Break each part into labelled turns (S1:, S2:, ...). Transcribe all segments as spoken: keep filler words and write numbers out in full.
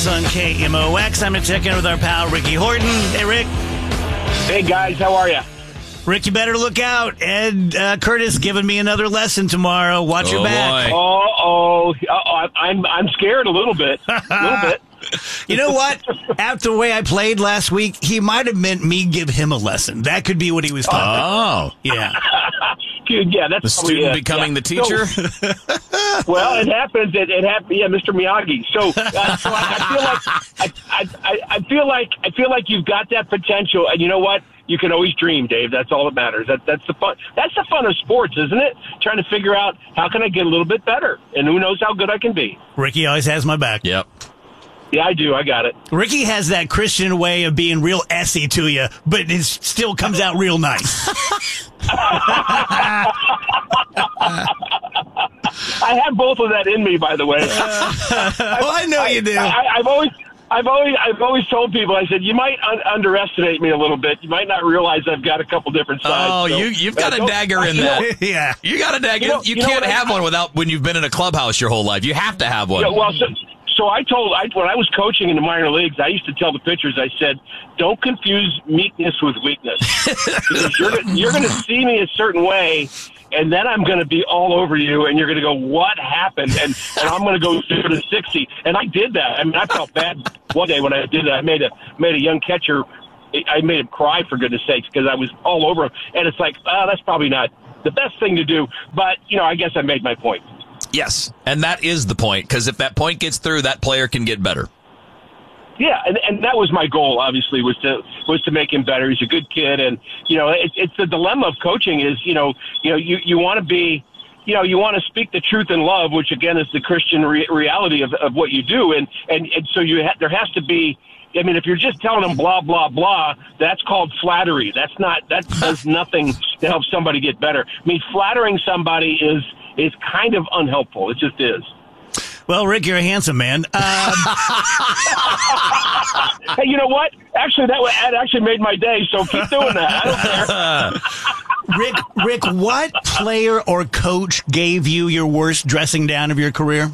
S1: Sports on K M O X. I'm going to check in with our pal, Ricky Horton. Hey, Rick.
S2: Hey, guys. How are you?
S1: Rick, you better look out. Ed uh, Curtis giving me another lesson tomorrow. Watch
S3: Oh,
S1: your back.
S3: boy.
S2: Oh, oh, I'm I'm scared a little bit. A little bit.
S1: You know what? After the way I played last week, he might have meant me give him a lesson. That could be what he was talking about.
S3: Oh.
S1: Yeah.
S2: Dude, yeah, that's
S3: The
S2: probably
S3: student
S2: it.
S3: becoming
S2: Yeah.
S3: the teacher?
S2: So, well, it happens. It, it happened. Yeah, Mister Miyagi. So, uh, so I, I feel like I, I, I feel like I feel like you've got that potential, and you know what? You can always dream, Dave. That's all that matters. That that's the fun. That's the fun of sports, isn't it? Trying to figure out how can I get a little bit better, and who knows how good I can be.
S1: Ricky always has my back.
S3: Yep.
S2: Yeah, I do. I got it.
S1: Ricky has that Christian way of being real essy to you, but it still comes out real nice.
S2: I have both of that in me, by the way.
S1: Well, I know you do.
S2: I, I've always, I've always, I've always told people. I said you might un- underestimate me a little bit. You might not realize I've got a couple different sides.
S3: Oh,
S2: so,
S3: you, you've got
S2: uh,
S3: a
S2: don't-
S3: dagger in
S2: you know,
S3: that.
S1: Yeah.
S3: You got a dagger.
S2: You know-
S3: you
S2: you know
S3: can't
S2: what I-
S3: have one without when you've been in a clubhouse your whole life. You have to have one.
S2: Yeah, well, so, so I told I, when I was coaching in the minor leagues, I used to tell the pitchers, I said, "Don't confuse meekness with weakness, because you're you're going to see me a certain way, and then I'm going to be all over you, and you're going to go, what happened?" And, and I'm going to go zero to sixty, and I did that. I mean, I felt bad one day when I did that. I made a made a young catcher. I made him cry, for goodness sakes, because I was all over him, and it's like, oh, that's probably not the best thing to do, but you know, I guess I made my point.
S3: Yes, and that is the point, because if that point gets through, that player can get better.
S2: Yeah, and, and that was my goal. Obviously, was to was to make him better. He's a good kid, and you know, it, it's the dilemma of coaching is you know, you know, you you want to be, you know, you want to speak the truth in love, which again is the Christian re- reality of, of what you do, and and, and so you ha- there has to be. I mean, if you're just telling them blah blah blah, that's called flattery. That's not that does nothing to help somebody get better. I mean, flattering somebody is is kind of unhelpful. It just is.
S1: Well, Rick, you're a handsome man. Um,
S2: Hey, you know what? Actually, that, that actually made my day, so keep doing that. I don't care.
S1: Rick, Rick, what player or coach gave you your worst dressing down of your career?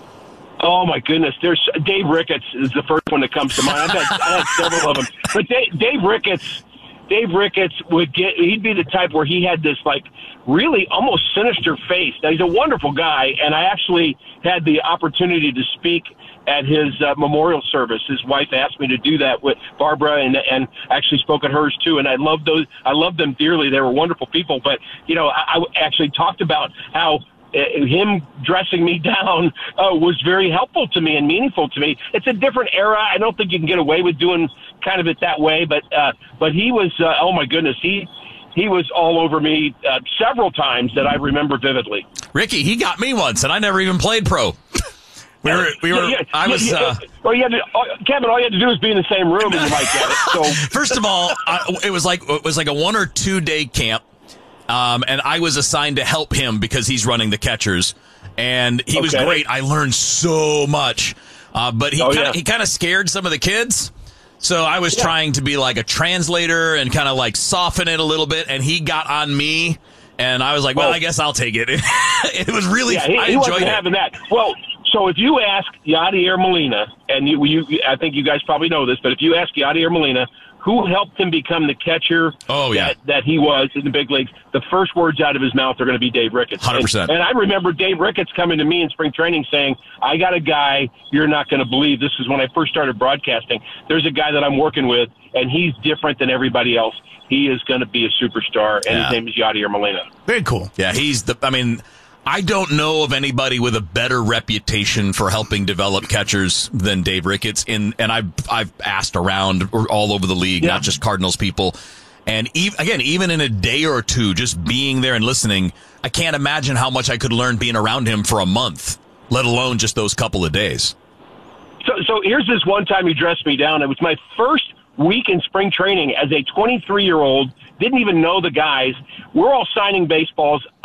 S2: Oh, my goodness. There's Dave Ricketts is the first one that comes to mind. I've had, I had several of them. But Dave, Dave Ricketts, Dave Ricketts would get, he'd be the type where he had this, like, really almost sinister face. Now, he's a wonderful guy, and I actually had the opportunity to speak at his uh, memorial service. His wife asked me to do that with Barbara, and and actually spoke at hers too. And I love those. I love them dearly. They were wonderful people. But you know, I, I actually talked about how uh, him dressing me down uh, was very helpful to me and meaningful to me. It's a different era. I don't think you can get away with doing kind of it that way. But uh, but he was. Uh, oh my goodness, he. He was all over me uh, several times that I remember vividly.
S3: Ricky, he got me once, and I never even played pro. We were, we were,
S2: Yeah, yeah,
S3: I was,
S2: yeah, yeah.
S3: uh,
S2: Well, you had to, oh, Kevin, all you had to do was be in the same room and you might get it. So,
S3: first of all, I, it was like, it was like a one or two day camp. Um, and I was assigned to help him because he's running the catchers, and he was
S2: Okay.
S3: great. I learned so much. Uh, but he
S2: Oh,
S3: kind of,
S2: yeah.
S3: he kind of scared some of the kids. So I was
S2: Yeah.
S3: trying to be like a translator and kind of like soften it a little bit, and he got on me, and I was like, well,
S2: Oh.
S3: I guess I'll take it. It was really,
S2: yeah, he,
S3: I
S2: he
S3: enjoyed
S2: wasn't
S3: it.
S2: having that. Well, so if you ask Yadier Molina, and you, you, I think you guys probably know this, but if you ask Yadier Molina, who helped him become the catcher
S3: Oh, yeah.
S2: that, that he was in the big leagues, the first words out of his mouth are going to be Dave Ricketts.
S3: one hundred percent.
S2: And, and I remember Dave Ricketts coming to me in spring training saying, I got a guy you're not going to believe. This is when I first started broadcasting. There's a guy that I'm working with, and he's different than everybody else. He is going to be a superstar, and
S3: Yeah.
S2: his name is Yadier Molina.
S1: Very cool.
S3: Yeah, he's the, I mean, I don't know of anybody with a better reputation for helping develop catchers than Dave Ricketts. In and I've I've asked around all over the league,
S2: Yeah.
S3: not just Cardinals people. And even, again, even in a day or two, just being there and listening, I can't imagine how much I could learn being around him for a month, let alone just those couple of days.
S2: So, so here's this one time he dressed me down. It was my first week in spring training as a twenty-three-year-old, didn't even know the guys. We're all signing baseballs. I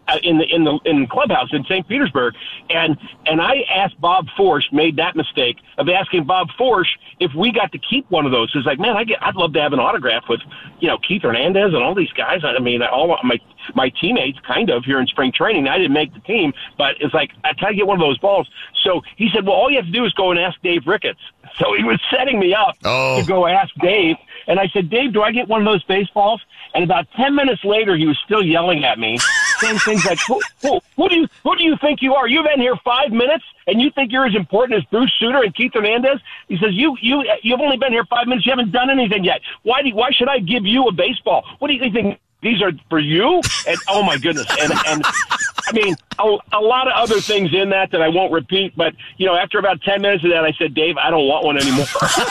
S2: uh, in the in the in the clubhouse in Saint Petersburg, and and I asked Bob Forsch, made that mistake of asking Bob Forsch if we got to keep one of those. It's like, man, I get, I'd love to have an autograph with, you know, Keith Hernandez and all these guys. I mean, all my my teammates kind of here in spring training. I didn't make the team, but it's like, I can I get one of those balls? So he said, well, all you have to do is go and ask Dave Ricketts. So he was setting me up
S3: oh.
S2: to go ask Dave. And I said, Dave, do I get one of those baseballs? And about ten minutes later, he was still yelling at me, saying things like, who, who, who, do you, who do you think you are? You've been here five minutes, and you think you're as important as Bruce Sutter and Keith Hernandez? He says, you, you, you've only been here five minutes. You haven't done anything yet. Why, do, why should I give you a baseball? What do you think? These are for you? And oh, my goodness. And, and I mean, a, a lot of other things in that that I won't repeat. But, you know, after about ten minutes of that, I said, Dave, I don't want one anymore.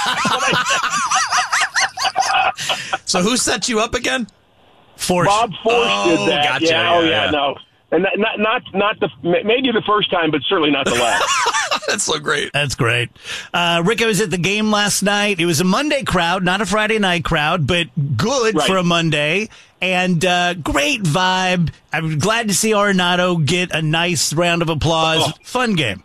S3: So who set you up again?
S1: Forsch.
S2: Bob Forsch
S3: oh,
S2: did that.
S3: Gotcha.
S2: Yeah,
S3: Yeah,
S2: oh, yeah,
S3: yeah.
S2: no. And not, not, not the, maybe the first time, but certainly not the last.
S3: That's so great.
S1: That's great. Uh, Rick, I was at the game last night. It was a Monday crowd, not a Friday night crowd, but good
S2: Right.
S1: for a Monday. And uh, great vibe. I'm glad to see Arenado get a nice round of applause.
S2: Oh.
S1: Fun game.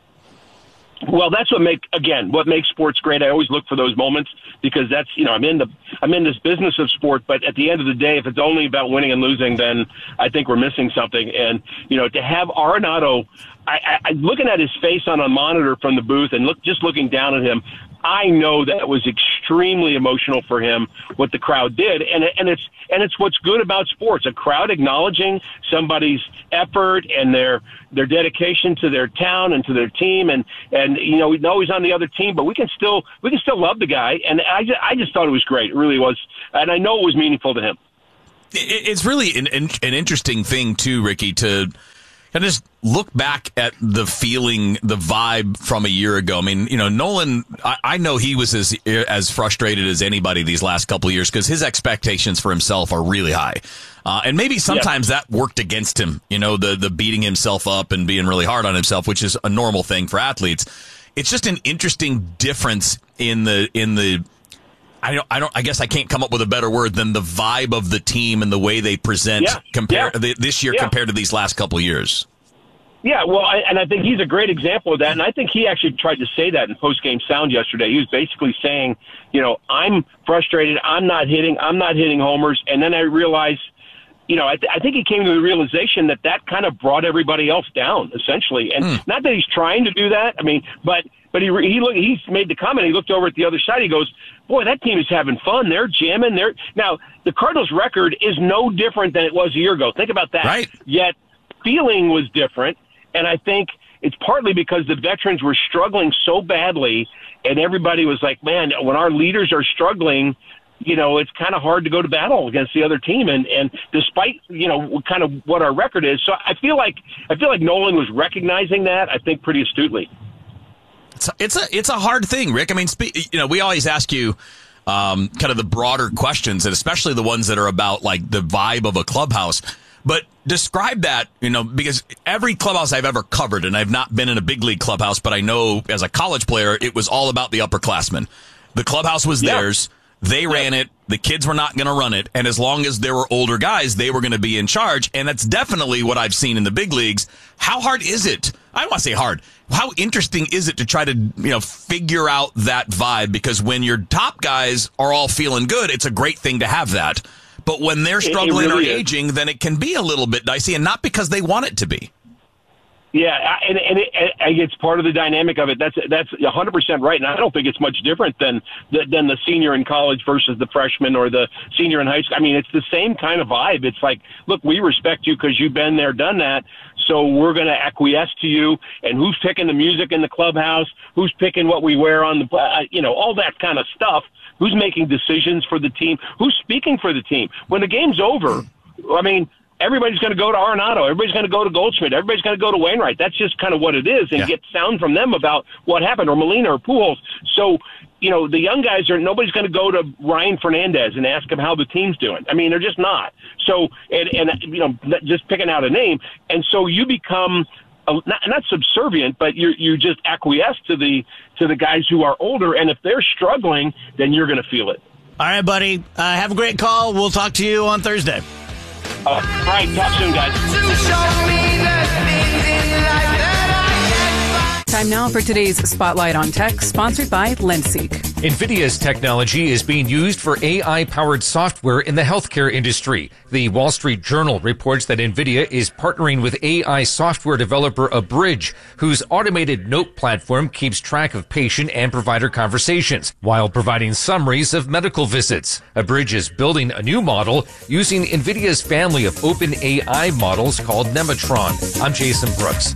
S2: Well, that's what make again what makes sports great. I always look for those moments because that's you know I'm in the I'm in this business of sport. But at the end of the day, if it's only about winning and losing, then I think we're missing something. And you know, to have Arenado, I, I, I looking at his face on a monitor from the booth and look just looking down at him, I know that was extremely emotional for him what the crowd did, and and it's and it's what's good about sports. A crowd acknowledging somebody's effort and their their dedication to their town and to their team, and and you know we know he's on the other team, but we can still we can still love the guy, and I just, I just thought it was great. It really was, and I know it was meaningful to him.
S3: It's really an, an interesting thing too, Ricky, to kind of just look back at the feeling, the vibe from a year ago. I mean, you know, Nolan, I, I know he was as as frustrated as anybody these last couple of years because his expectations for himself are really high. Uh, and maybe sometimes yeah. that worked against him, you know, the, the beating himself up and being really hard on himself, which is a normal thing for athletes. It's just an interesting difference in the, in the, I don't, I don't, I guess I can't come up with a better word than the vibe of the team and the way they present
S2: yeah.
S3: compare
S2: yeah.
S3: this year
S2: yeah.
S3: compared to these last couple of years.
S2: Yeah, well, I, and I think he's a great example of that. And I think he actually tried to say that in post-game sound yesterday. He was basically saying, you know, I'm frustrated. I'm not hitting. I'm not hitting homers. And then I realized, you know, I, th- I think he came to the realization that that kind of brought everybody else down, essentially. And mm. not that he's trying to do that. I mean, but but he he look, he made the comment. He looked over at the other side. He goes, boy, that team is having fun. They're jamming. They're now the Cardinals' record is no different than it was a year ago. Think about that.
S3: Right.
S2: Yet feeling was different. And I think it's partly because the veterans were struggling so badly, and everybody was like, man, when our leaders are struggling, you know, it's kind of hard to go to battle against the other team. And, and despite, you know, kind of what our record is. So I feel like I feel like Nolan was recognizing that, I think, pretty astutely.
S3: It's a, it's a, it's a hard thing, Rick. I mean, spe- you know, we always ask you um, kind of the broader questions, and especially the ones that are about, like, the vibe of a clubhouse. But describe that, you know, because every clubhouse I've ever covered, and I've not been in a big league clubhouse, but I know as a college player, it was all about the upperclassmen. The clubhouse was yeah. theirs. They yeah. ran it. The kids were not going to run it. And as long as there were older guys, they were going to be in charge. And that's definitely what I've seen in the big leagues. How hard is it? I don't want to say hard. How interesting is it to try to, you know, figure out that vibe? Because when your top guys are all feeling good, it's a great thing to have that. But when they're struggling really or aging, is. then it can be a little bit dicey, and not because they want it to be.
S2: Yeah, and, and, it, and it's part of the dynamic of it. That's that's one hundred percent right, and I don't think it's much different than than the senior in college versus the freshman or the senior in high school. I mean, it's the same kind of vibe. It's like, look, we respect you because you've been there, done that, so we're going to acquiesce to you. And who's picking the music in the clubhouse? Who's picking what we wear on the, uh, you know, all that kind of stuff. Who's making decisions for the team? Who's speaking for the team? When the game's over, I mean, everybody's going to go to Arenado. Everybody's going to go to Goldschmidt. Everybody's going to go to Wainwright. That's just kind of what it is, and yeah. get sound from them about what happened, or Molina or Pujols. So, you know, the young guys are, nobody's going to go to Ryan Fernandez and ask him how the team's doing. I mean, they're just not. So, and, and you know, just picking out a name. And so you become a, not, not subservient, but you you just acquiesce to the to the guys who are older. And if they're struggling, then you're going to feel it.
S1: All right, buddy. Uh, have a great call. We'll talk to you on Thursday.
S2: All right, talk soon, guys.
S4: Time now for today's Spotlight on Tech, sponsored by Lenseek.
S5: NVIDIA's technology is being used for A I-powered software in the healthcare industry. The Wall Street Journal reports that NVIDIA is partnering with A I software developer Abridge, whose automated note platform keeps track of patient and provider conversations while providing summaries of medical visits. Abridge is building a new model using NVIDIA's family of open A I models called Nematron. I'm Jason Brooks.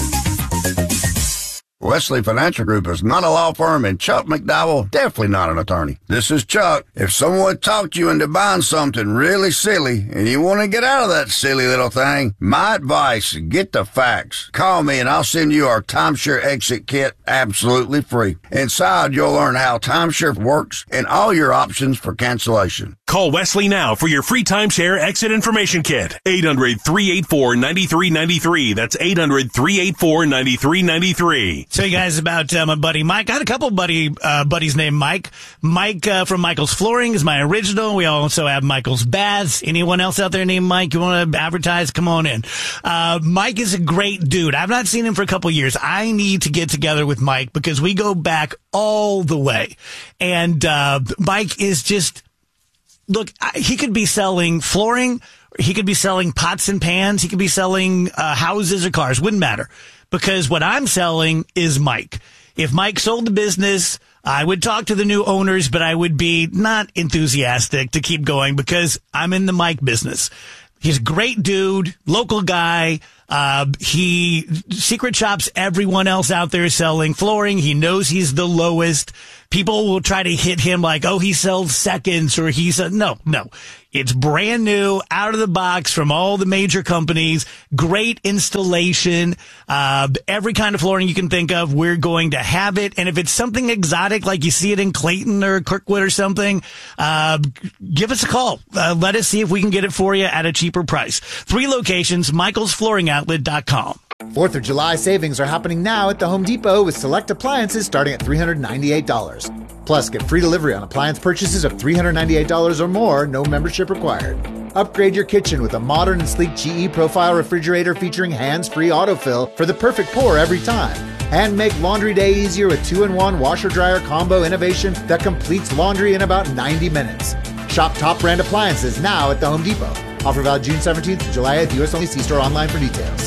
S6: Wesley Financial Group is not a law firm, and Chuck McDowell definitely not an attorney. This is Chuck. If someone talked you into buying something really silly and you want to get out of that silly little thing, my advice, get the facts. Call me and I'll send you our timeshare exit kit absolutely free. Inside, you'll learn how timeshare works and all your options for cancellation.
S7: Call Wesley now for your free timeshare exit information kit. eight hundred, three eight four, nine three nine three. That's eight hundred, three eight four, nine three nine three.
S1: Tell you guys about uh, my buddy Mike. I had a couple buddy uh, buddies named Mike. Mike uh, from Michael's Flooring is my original. We also have Michael's Baths. Anyone else out there named Mike? You want to advertise? Come on in. Uh, Mike is a great dude. I've not seen him for a couple years. I need to get together with Mike because we go back all the way. And uh, Mike is just, look, he could be selling flooring. He could be selling pots and pans. He could be selling uh, houses or cars. Wouldn't matter. Because what I'm selling is Mike. If Mike sold the business, I would talk to the new owners, but I would be not enthusiastic to keep going because I'm in the Mike business. He's a great dude, local guy. Uh, he secret shops everyone else out there selling flooring. He knows he's the lowest. People will try to hit him like, oh, he sells seconds or he's a, no, no. It's brand new, out of the box from all the major companies. Great installation. Uh, every kind of flooring you can think of, we're going to have it. And if it's something exotic, like you see it in Clayton or Kirkwood or something, uh, give us a call. Uh, let us see if we can get it for you at a cheaper price. Three locations, michaels flooring outlet dot com.
S8: fourth of July savings are happening now at the Home Depot with select appliances starting at three hundred ninety-eight dollars. Plus, get free delivery on appliance purchases of three hundred ninety-eight dollars or more, no membership required. Upgrade your kitchen with a modern and sleek G E Profile refrigerator featuring hands-free autofill for the perfect pour every time. And make laundry day easier with two in one washer-dryer combo innovation that completes laundry in about ninety minutes. Shop top brand appliances now at the Home Depot. Offer valid June seventeenth to July eighth. U S only. See store online for details.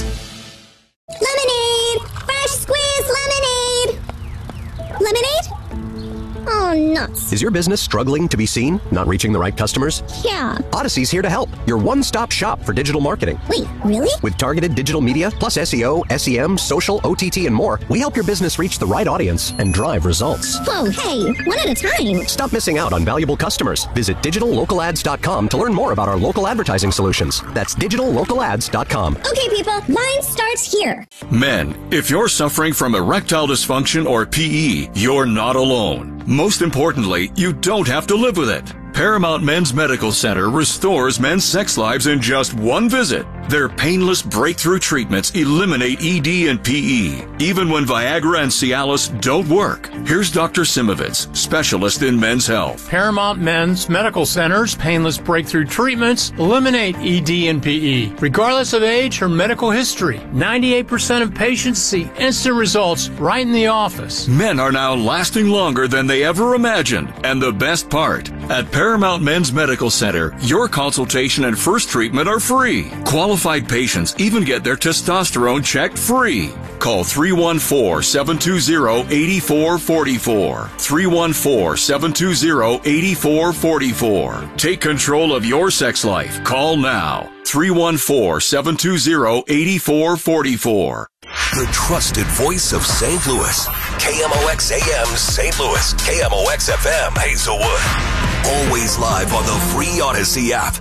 S9: Lemonade! Fresh squeezed lemonade! Lemonade? Oh, nuts.
S10: Is your business struggling to be seen? Not reaching the right customers?
S9: Yeah.
S10: Odyssey's here to help. Your one-stop shop for digital marketing.
S9: Wait, really?
S10: With targeted digital media, plus S E O, S E M, social, O T T, and more, we help your business reach the right audience and drive results.
S9: Whoa, hey, one at a time.
S10: Stop missing out on valuable customers. Visit digital local ads dot com to learn more about our local advertising solutions. That's digital local ads dot com.
S9: Okay, people, mine starts here.
S11: Men, if you're suffering from erectile dysfunction or P E, you're not alone. Most importantly, you don't have to live with it. Paramount Men's Medical Center restores men's sex lives in just one visit. Their painless breakthrough treatments eliminate E D and P E, even when Viagra and Cialis don't work. Here's Doctor Simovitz, specialist in men's health.
S12: Paramount Men's Medical Center's painless breakthrough treatments eliminate E D and P E, regardless of age or medical history. ninety-eight percent of patients see instant results right in the office.
S11: Men are now lasting longer than they ever imagined. And the best part, at Paramount Men's Medical Center, your consultation and first treatment are free. Qualified patients even get their testosterone checked free. Call three one four, seven two zero, eight four four four. three one four, seven two zero, eight four four four. Take control of your sex life. Call now. three one four, seven two zero, eight four four four.
S13: The trusted voice of Saint Louis. K M O X A M Saint Louis. K M O X F M Hazelwood. Always live on the free Odyssey app.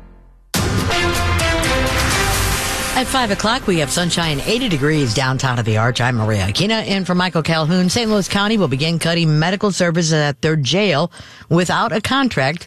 S14: At five o'clock, we have sunshine, eighty degrees downtown at the Arch. I'm Maria Aquina in for Michael Calhoun. Saint Louis County will begin cutting medical services at their jail without a contract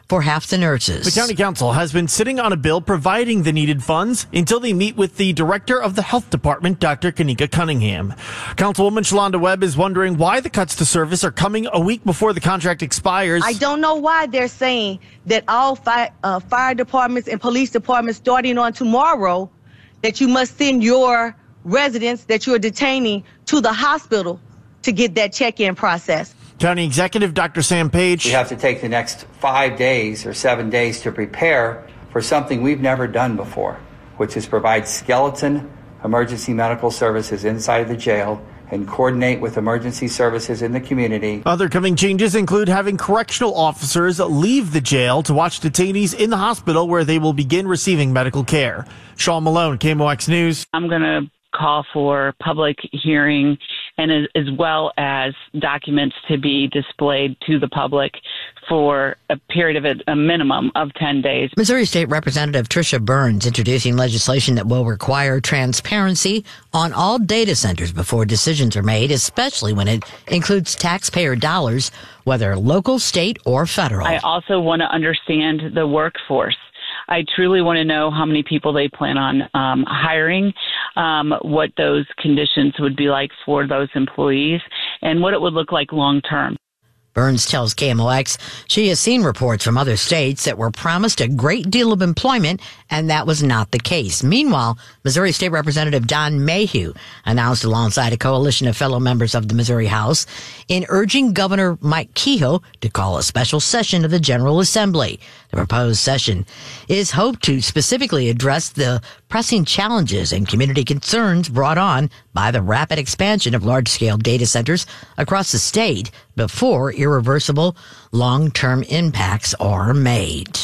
S14: for half the nurses.
S15: The county council has been sitting on a bill providing the needed funds until they meet with the director of the health department, Doctor Kanika Cunningham. Councilwoman Shalonda Webb is wondering why the cuts to service are coming a week before the contract expires.
S16: I don't know why they're saying that all fi- uh, fire departments and police departments starting on tomorrow that you must send your residents that you're detaining to the hospital to get that check-in process.
S15: County Executive Doctor Sam Page.
S17: We have to take the next five days or seven days to prepare for something we've never done before, which is provide skeleton emergency medical services inside of the jail and coordinate with emergency services in the community.
S15: Other coming changes include having correctional officers leave the jail to watch detainees in the hospital where they will begin receiving medical care. Sean Malone, K M O X News.
S18: I'm going to call for public hearing and as, as well as documents to be displayed to the public for a period of a, a minimum of ten days.
S14: Missouri State Representative Tricia Burns introducing legislation that will require transparency on all data centers before decisions are made, especially when it includes taxpayer dollars, whether local, state, or federal.
S18: I also want to understand the workforce. I truly want to know how many people they plan on um, hiring, um, what those conditions would be like for those employees, and what it would look like long term.
S14: Burns tells K M O X she has seen reports from other states that were promised a great deal of employment, and that was not the case. Meanwhile, Missouri State Representative Don Mayhew announced alongside a coalition of fellow members of the Missouri House in urging Governor Mike Kehoe to call a special session of the General Assembly. The proposed session is hoped to specifically address the pressing challenges and community concerns brought on by the rapid expansion of large-scale data centers across the state before irreversible long-term impacts are made.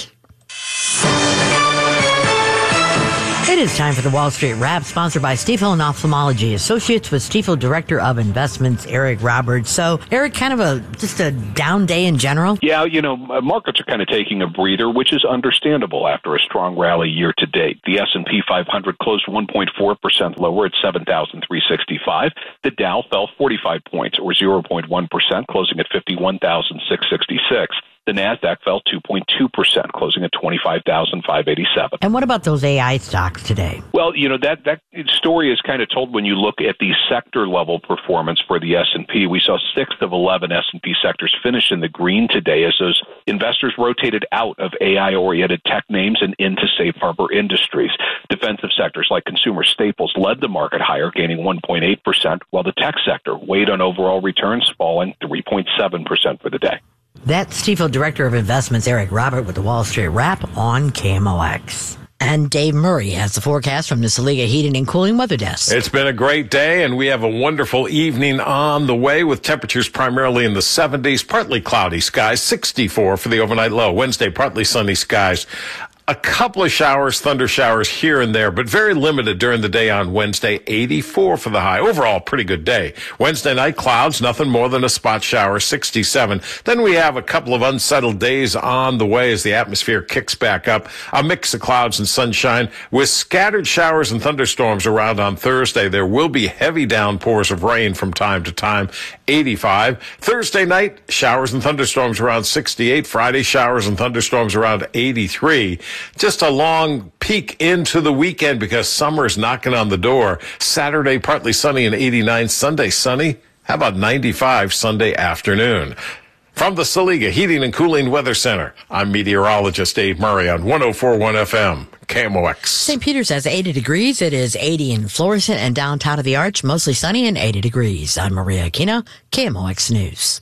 S14: It is time for the Wall Street Wrap, sponsored by Stifel and Ophthalmology Associates with Stifel Director of Investments, Eric Roberts. So, Eric, kind of a just a down day in general?
S19: Yeah, you know, markets are kind of taking a breather, which is understandable after a strong rally year to date. The S and P five hundred closed one point four percent lower at seven thousand three hundred sixty-five. The Dow fell forty-five points, or zero point one percent, closing at fifty-one thousand six hundred sixty-six. The NASDAQ fell two point two percent, closing at twenty-five thousand five hundred eighty-seven.
S14: And what about those A I stocks today?
S19: Well, you know, that, that story is kind of told when you look at the sector-level performance for the S and P. We saw six of eleven S and P sectors finish in the green today as those investors rotated out of A I-oriented tech names and into safe harbor industries. Defensive sectors like consumer staples led the market higher, gaining one point eight percent, while the tech sector weighed on overall returns, falling three point seven percent for the day.
S14: That's Stifel Director of Investments, Eric Robert, with the Wall Street Wrap on K M O X. And Dave Murray has the forecast from the Saliga Heating and Cooling Weather Desk.
S20: It's been a great day, and we have a wonderful evening on the way with temperatures primarily in the seventies, partly cloudy skies, sixty-four for the overnight low. Wednesday, partly sunny skies. A couple of showers, thunder showers here and there, but very limited during the day on Wednesday, eighty-four for the high. Overall, pretty good day. Wednesday night, clouds, nothing more than a spot shower, sixty-seven. Then we have a couple of unsettled days on the way as the atmosphere kicks back up. A mix of clouds and sunshine with scattered showers and thunderstorms around on Thursday. There will be heavy downpours of rain from time to time, eighty-five. Thursday night, showers and thunderstorms around sixty-eight. Friday, showers and thunderstorms around eighty-three. Just a long peek into the weekend because summer's knocking on the door. Saturday, partly sunny and eighty-nine. Sunday, sunny. How about ninety-five Sunday afternoon? From the Saliga Heating and Cooling Weather Center, I'm meteorologist Dave Murray on one oh four point one F M, K M O X.
S14: Saint Peter's has eighty degrees. It is eighty in Florissant and downtown of the Arch, mostly sunny and eighty degrees. I'm Maria Aquino, K M O X News.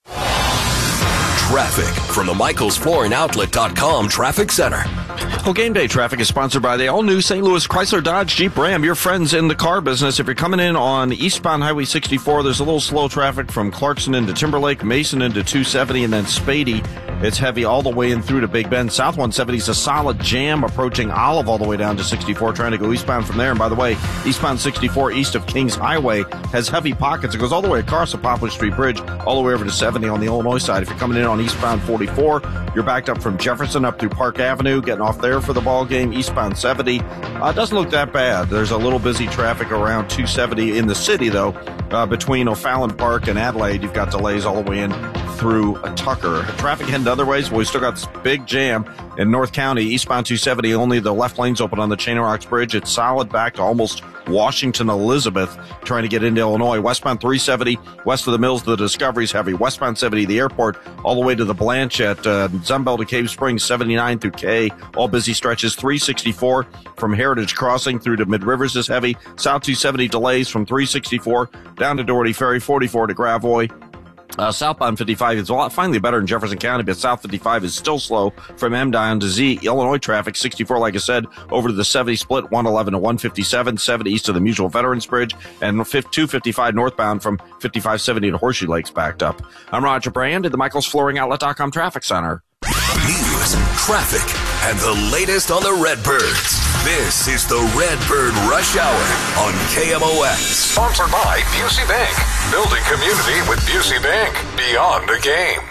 S13: Traffic from the Michaels Flooring Outlet dot com Traffic Center.
S21: Well, game day traffic is sponsored by the all-new Saint Louis Chrysler Dodge Jeep Ram, your friends in the car business. If you're coming in on eastbound Highway sixty-four, there's a little slow traffic from Clarkson into Timberlake, Mason into two seventy, and then Spady. It's heavy all the way in through to Big Bend. South one seventy is a solid jam approaching Olive all the way down to sixty-four, trying to go eastbound from there. And by the way, eastbound sixty-four east of Kings Highway has heavy pockets. It goes all the way across the Poplar Street Bridge, all the way over to seventy on the Illinois side. If you're coming in on eastbound forty-four, you're backed up from Jefferson up through Park Avenue, getting off there for the ball game. Eastbound seventy uh, doesn't look that bad. There's a little busy traffic around two seventy in the city, though. Uh, between O'Fallon Park and Adelaide, you've got delays all the way in through Tucker. Traffic heading other ways. We still got this big jam in North County. Eastbound two seventy, only the left lane's open on the Chain of Rocks Bridge. It's solid back to almost Washington Elizabeth, trying to get into Illinois. Westbound three seventy, west of the Mills to the Discovery's heavy. Westbound seventy, the airport, all the way to the Blanchette. Uh, Zembel to Cave Springs, seventy-nine through K. All busy stretches. three sixty-four from Heritage Crossing through to Mid Rivers is heavy. South two seventy delays from three sixty-four down to Doherty Ferry, forty-four to Gravois. Uh, southbound fifty-five is a lot finally better in Jefferson County, but South fifty-five is still slow from M down to Z. Illinois traffic, sixty-four, like I said, over to the seventy split, one eleven to one fifty-seven, seventy east of the Mutual Veterans Bridge, and two fifty-five northbound from fifty-five seventy to Horseshoe Lakes backed up. I'm Roger Brand at the Michaels Flooring Outlet dot com Traffic Center.
S13: News, traffic, and the latest on the Redbirds. This is the Redbird Rush Hour on K M O X.
S3: Sponsored by Busey Bank. Building community with Busey Bank. Beyond the game.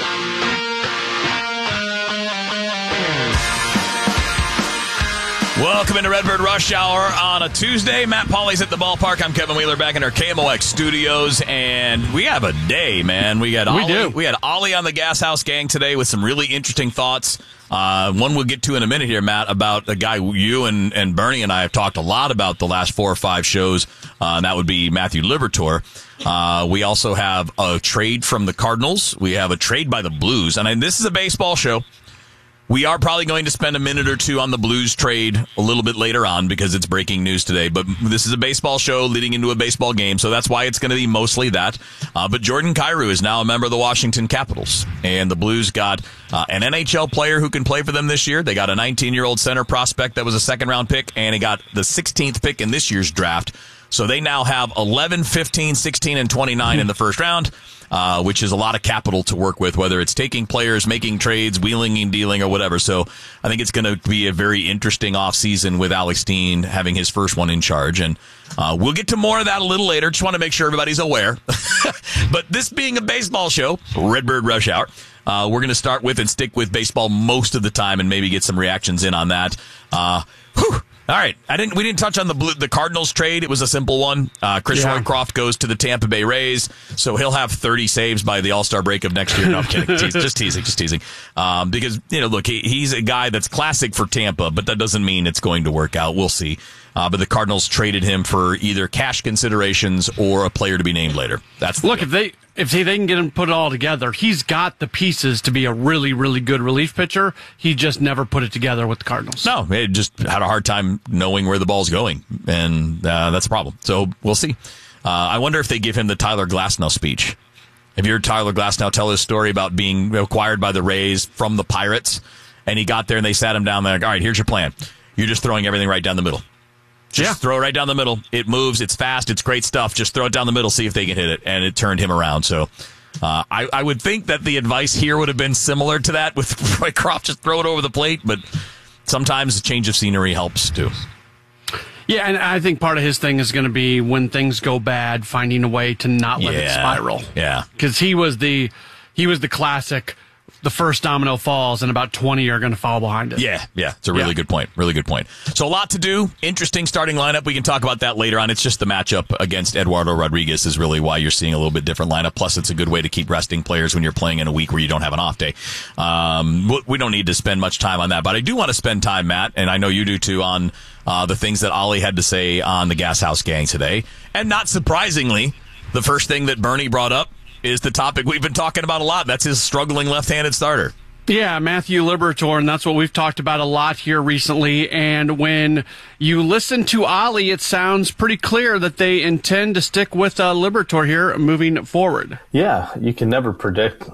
S22: Welcome into Redbird Rush Hour on a Tuesday. Matt Pauley's at the ballpark. I'm Kevin Wheeler back in our K M O X studios, and we have a day, man. We got
S23: we
S22: Ollie,
S23: do.
S22: we had Ollie on the Gas House Gang today with some really interesting thoughts. Uh, one we'll get to in a minute here, Matt, about a guy you and, and Bernie and I have talked a lot about the last four or five shows, uh, and that would be Matthew Liberatore. Uh, we also have a trade from the Cardinals. We have a trade by the Blues, and I, this is a baseball show. We are probably going to spend a minute or two on the Blues trade a little bit later on because it's breaking news today. But this is a baseball show leading into a baseball game, so that's why it's going to be mostly that. Uh, but Jordan Kyrou is now a member of the Washington Capitals, and the Blues got uh, an N H L player who can play for them this year. They got a nineteen-year-old center prospect that was a second-round pick, and he got the sixteenth pick in this year's draft. So they now have eleven, fifteen, sixteen, and twenty-nine in the first round. Uh, which is a lot of capital to work with, whether it's taking players, making trades, wheeling and dealing, or whatever. So I think it's going to be a very interesting offseason with Alex Steen having his first one in charge. And uh, we'll get to more of that a little later. Just want to make sure everybody's aware. But this being a baseball show, Redbird Rush Hour, uh, we're going to start with and stick with baseball most of the time and maybe get some reactions in on that. Uh, whew. All right, I didn't. We didn't touch on the Blue, the Cardinals trade. It was a simple one. Uh, Chris yeah. Roycroft goes to the Tampa Bay Rays, so he'll have thirty saves by the All-Star break of next year. No, I'm kidding. Tease, just teasing, just teasing. Um, because you know, look, he, he's a guy that's classic for Tampa, but that doesn't mean it's going to work out. We'll see. Uh, but the Cardinals traded him for either cash considerations or a player to be named later. That's the
S23: look
S22: deal.
S23: if they. If they can get him put it all together, he's got the pieces to be a really, really good relief pitcher. He just never put it together with the Cardinals.
S22: No, he just had a hard time knowing where the ball's going, and uh, that's a problem. So we'll see. Uh, I wonder if they give him the Tyler Glasnow speech. Have you heard Tyler Glasnow tell his story about being acquired by the Rays from the Pirates? And he got there and they sat him down there like, all right, here's your plan. You're just throwing everything right down the middle. Just yeah. throw it right down the middle. It moves. It's fast. It's great stuff. Just throw it down the middle, see if they can hit it. And it turned him around. So uh, I, I would think that the advice here would have been similar to that with Roycroft. Just throw it over the plate. But sometimes a change of scenery helps, too.
S23: Yeah, and I think part of his thing is going to be when things go bad, finding a way to not let
S22: yeah.
S23: it spiral.
S22: Yeah.
S23: Because he was the he was the classic... the first domino falls and about twenty are going to fall behind it.
S22: Yeah, yeah. It's a really yeah. good point. Really good point. So a lot to do. Interesting starting lineup. We can talk about that later on. It's just the matchup against Eduardo Rodriguez is really why you're seeing a little bit different lineup. Plus, it's a good way to keep resting players when you're playing in a week where you don't have an off day. Um, we don't need to spend much time on that, but I do want to spend time, Matt, and I know you do too, on uh, the things that Ollie had to say on the Gas House Gang today. And not surprisingly, the first thing that Bernie brought up is the topic we've been talking about a lot. That's his struggling left-handed starter.
S23: Yeah, Matthew Liberatore, and that's what we've talked about a lot here recently. And when you listen to Ollie, it sounds pretty clear that they intend to stick with uh, Liberatore here moving forward.
S24: Yeah, you can never predict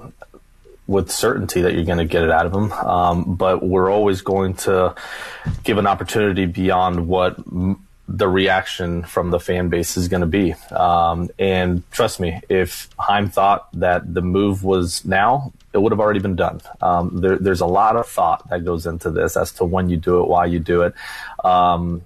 S24: with certainty that you're going to get it out of him, um, but we're always going to give an opportunity beyond what m- the reaction from the fan base is going to be. Um, and trust me, if Heim thought that the move was now, it would have already been done. Um, there, there's a lot of thought that goes into this as to when you do it, why you do it. Um,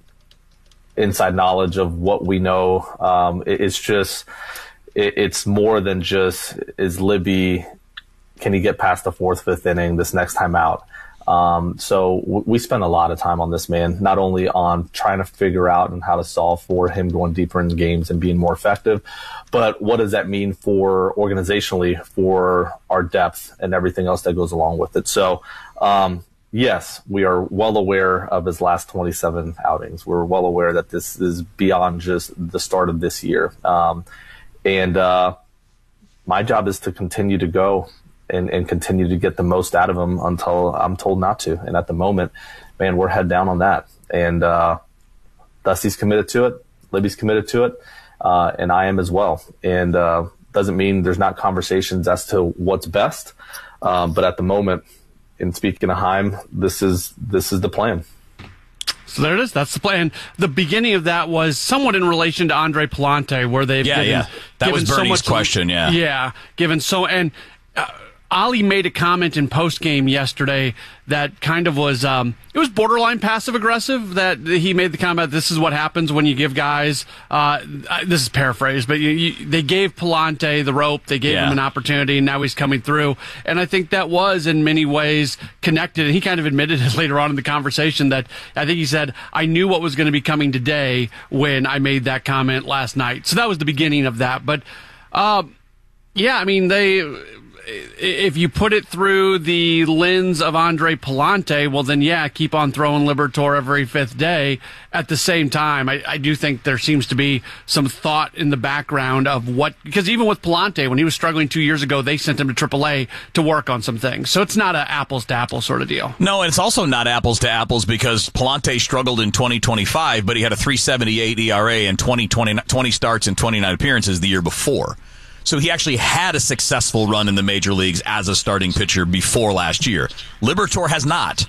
S24: inside knowledge of what we know. Um, it, it's just, it, it's more than just, is Libby, can he get past the fourth, fifth inning this next time out? Um, so w- we spent a lot of time on this man, not only on trying to figure out and how to solve for him going deeper in games and being more effective, but what does that mean for organizationally for our depth and everything else that goes along with it. So, um, yes, we are well aware of his last twenty-seven outings. We're well aware that this is beyond just the start of this year. Um, and, uh, my job is to continue to go And, and continue to get the most out of him until I'm told not to. And at the moment, man, we're head down on that. And uh, Dusty's committed to it. Libby's committed to it. Uh, and I am as well. And uh, doesn't mean there's not conversations as to what's best. Um, but at the moment, in speaking of Heim, this is this is the plan.
S23: So there it is. That's the plan. The beginning of that was somewhat in relation to Andre Pallante, where they've
S22: yeah,
S23: given,
S22: yeah. That
S23: given
S22: was Bernie's
S23: so much,
S22: question, yeah.
S23: Yeah, given so... and. Uh, Ali made a comment in postgame yesterday that kind of was, um, it was borderline passive aggressive, that he made the comment, this is what happens when you give guys, uh, this is paraphrased, but you, you, they gave Pallante the rope, they gave
S22: yeah.
S23: him an opportunity, and now he's coming through. And I think that was in many ways connected. And he kind of admitted it later on in the conversation that I think he said, I knew what was going to be coming today when I made that comment last night. So that was the beginning of that. But, uh, yeah, I mean, they... if you put it through the lens of Andre Pallante, well, then, yeah, keep on throwing Liberatore every fifth day. At the same time, I, I do think there seems to be some thought in the background of what, because even with Pallante, when he was struggling two years ago, they sent him to triple A to work on some things. So it's not an apples to apples sort of deal.
S22: No, and it's also not apples to apples because Pallante struggled in twenty twenty-five, but he had a three seventy-eight E R A and twenty, twenty, twenty starts and twenty-nine appearances the year before. So he actually had a successful run in the major leagues as a starting pitcher before last year. Liberatore has not.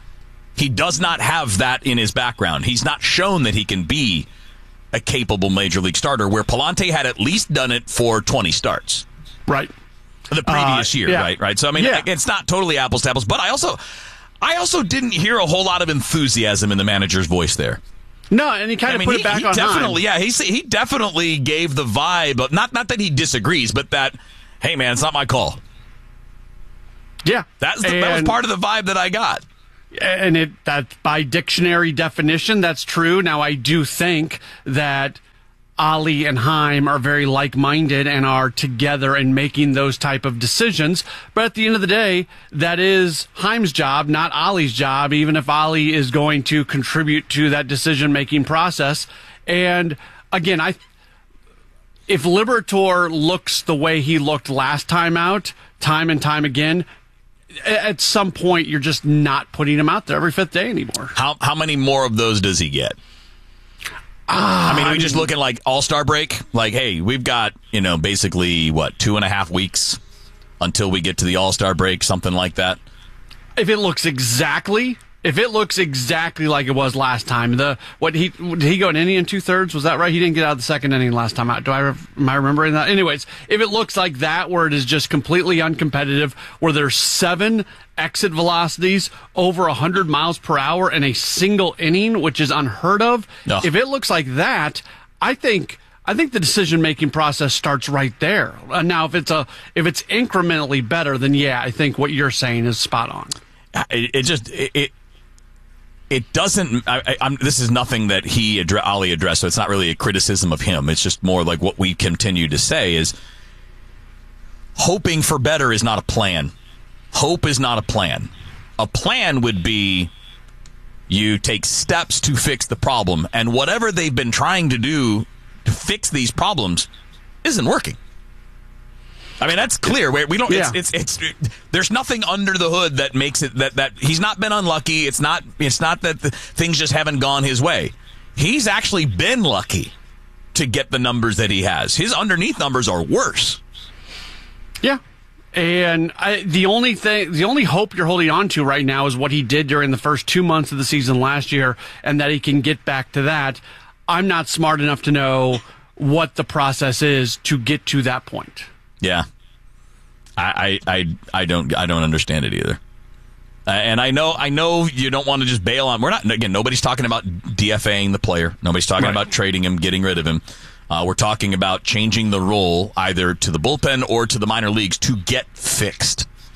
S22: He does not have that in his background. He's not shown that he can be a capable major league starter, where Pallante had at least done it for twenty starts.
S23: Right.
S22: The previous
S23: uh,
S22: year,
S23: yeah.
S22: right? Right. So, I mean,
S23: yeah.
S22: it's not totally apples to apples, but I also, I also didn't hear a whole lot of enthusiasm in the manager's voice there.
S23: No, and he kind of
S22: I mean,
S23: put
S22: he,
S23: it back
S22: he
S23: on
S22: definitely,
S23: Heim.
S22: yeah, he he definitely gave the vibe of, not not that he disagrees, but that, hey man, it's not my call.
S23: Yeah,
S22: that's the, that was part of the vibe that I got.
S23: And it that by dictionary definition, that's true. Now, I do think that Ali and Heim are very like-minded and are together in making those type of decisions. But at the end of the day, that is Heim's job, not Ali's job, even if Ali is going to contribute to that decision-making process. And again, I if Liberatore looks the way he looked last time out, time and time again, at some point you're just not putting him out there every fifth day anymore.
S22: How how many more of those does he get? I mean, are we just looking like All-Star break? Like, hey, we've got, you know, basically, what, two and a half weeks until we get to the All-Star break, something like that?
S23: If it looks exactly, if it looks exactly like it was last time, the what he did he go an inning and two-thirds? Was that right? He didn't get out of the second inning last time out. Do I, am I remembering that? Anyways, if it looks like that, where it is just completely uncompetitive, where there's seven exit velocities over one hundred miles per hour in a single inning, which is unheard of. No. If it looks like that, I think I think the decision-making process starts right there. Uh, now, if it's a if it's incrementally better, then yeah, I think what you're saying is spot on.
S22: It, it just it it, it doesn't. I, I'm, this is nothing that he addre- Ali addressed, so it's not really a criticism of him. It's just more like what we continue to say is hoping for better is not a plan. Hope is not a plan. A plan would be you take steps to fix the problem, and whatever they've been trying to do to fix these problems isn't working. I mean, that's clear. We don't.
S23: Yeah.
S22: It's, it's. It's. There's nothing under the hood that makes it that that he's not been unlucky. It's not. It's not that the, things just haven't gone his way. He's actually been lucky to get the numbers that he has. His underneath numbers are worse.
S23: Yeah. And I, the only thing, the only hope you're holding on to right now is what he did during the first two months of the season last year, and that he can get back to that. I'm not smart enough to know what the process is to get to that point.
S22: Yeah, I, I, I, I don't, I don't understand it either. Uh, and I know, I know you don't want to just bail on. We're not again. Nobody's talking about DFAing the player. Nobody's talking right. about trading him, getting rid of him. Uh, we're talking about changing the role either to the bullpen or to the minor leagues to get fixed.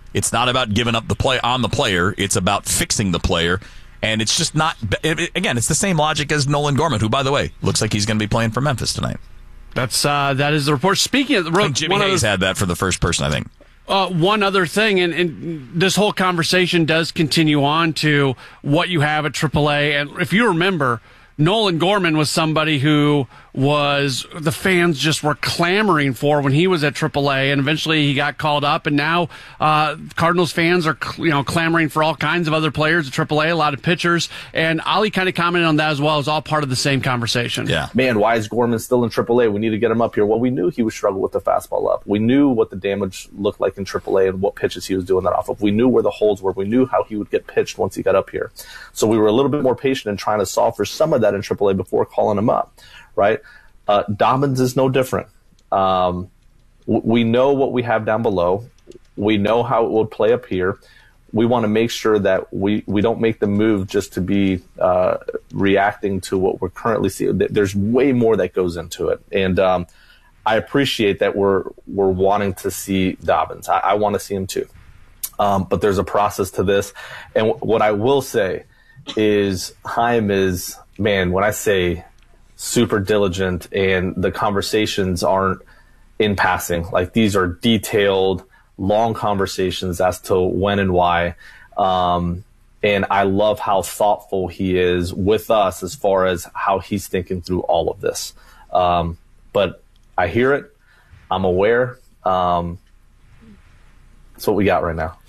S22: It's not about giving up the play on the player. It's about fixing the player. And it's just not, it, it, again, it's the same logic as Nolan Gorman, who, by the way, looks like he's going to be playing for Memphis tonight.
S23: That's uh, that is the report. Speaking of the
S22: I think Jimmy Hayes had that for the first person, I think.
S23: Uh, one other thing, and, and this whole conversation does continue on to what you have at triple A. And if you remember, Nolan Gorman was somebody who was the fans just were clamoring for when he was at triple A, and eventually he got called up, and now uh, Cardinals fans are you know clamoring for all kinds of other players at triple A, a lot of pitchers, and Ali kind of commented on that as well. It's all part of the same conversation.
S22: Yeah,
S24: man, why is Gorman still in triple A? We need to get him up here. Well, we knew he would struggle with the fastball up. We knew what the damage looked like in triple A and what pitches he was doing that off of. We knew where the holes were. We knew how he would get pitched once he got up here. So we were a little bit more patient in trying to solve for some of that in triple A before calling him up. Right? Uh, Dobbins is no different. Um, w- we know what we have down below. We know how it will play up here. We want to make sure that we, we don't make the move just to be uh, reacting to what we're currently seeing. There's way more that goes into it. And um, I appreciate that we're we're wanting to see Dobbins. I, I want to see him too. Um, but there's a process to this. And w- what I will say is Chaim is, man, when I say super diligent and the conversations aren't in passing. Like these are detailed, long conversations as to when and why. Um, and I love how thoughtful he is with us as far as how he's thinking through all of this. Um, but I hear it. I'm aware. Um, that's what we got right now.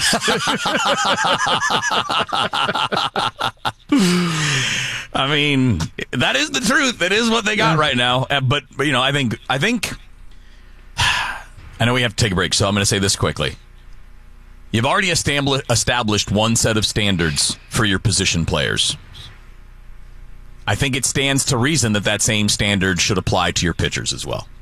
S22: I mean, that is the truth. That is what they got right now. Uh, but, but, you know, I think, I think, I know we have to take a break, so I'm going to say this quickly. You've already establi- established one set of standards for your position players. I think it stands to reason that that same standard should apply to your pitchers as well.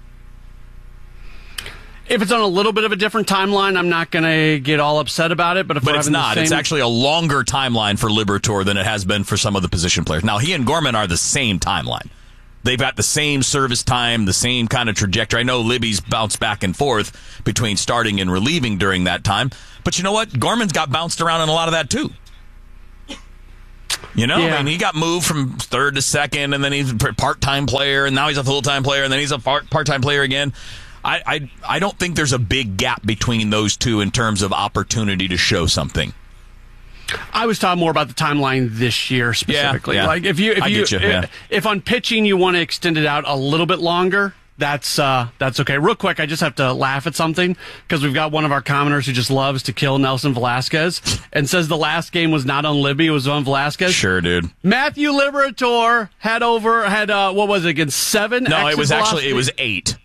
S23: If it's on a little bit of a different timeline, I'm not going to get all upset about it. But if
S22: but
S23: we're
S22: it's
S23: having
S22: not.
S23: The same...
S22: It's actually a longer timeline for Liberatore than it has been for some of the position players. Now, he and Gorman are the same timeline. They've got the same service time, the same kind of trajectory. I know Libby's bounced back and forth between starting and relieving during that time. But you know what? Gorman's got bounced around in a lot of that, too. You know, yeah. I mean, he got moved from third to second, and then he's a part-time player, and now he's a full-time player, and then he's a part- part-time player again. I, I I don't think there's a big gap between those two in terms of opportunity to show something.
S23: I was talking more about the timeline this year specifically.
S22: Yeah, yeah.
S23: Like if you if
S22: I
S23: you,
S22: get you
S23: if,
S22: yeah.
S23: if on pitching you want to extend it out a little bit longer, that's uh, that's okay. Real quick, I just have to laugh at something because we've got one of our commenters who just loves to kill Nelson Velasquez and says the last game was not on Libby, it was on Velasquez.
S22: Sure, dude.
S23: Matthew Liberatore had over had uh, what was it against seven?
S22: No,
S23: exit
S22: it was
S23: velocity?
S22: actually it was eight.